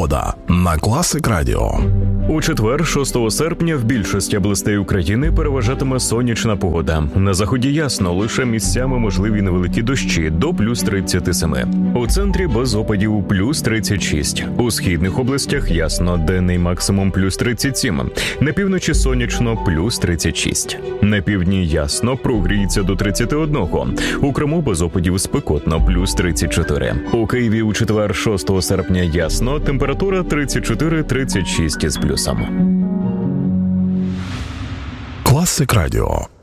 погода на Класик Радіо. У четвер, 6 серпня, в більшості областей України переважатиме сонячна погода. На заході ясно, лише місцями можливі невеликі дощі до плюс 37. У центрі без опадів плюс 36. У східних областях ясно, денний максимум плюс 37. На півночі сонячно плюс 36. На півдні ясно, прогріється до 31. У Криму без опадів спекотно плюс 34. У Києві у четвер, 6 серпня ясно, температура 34-36 із плюсом. Класик Радіо.